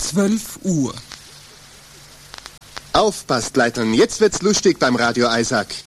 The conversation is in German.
12 Uhr. Aufpasst, Leitern, jetzt wird's lustig beim Radio Isaac.